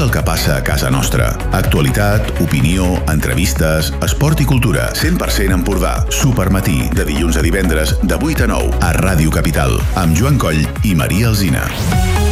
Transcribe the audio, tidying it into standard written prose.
el que passa a casa nostra. Actualitat, opinió, entrevistes, esport i cultura. 100% Empordà. Supermatí, de dilluns a divendres, de 8 a 9, a Ràdio Capital, amb Joan Coll i Maria Alsina.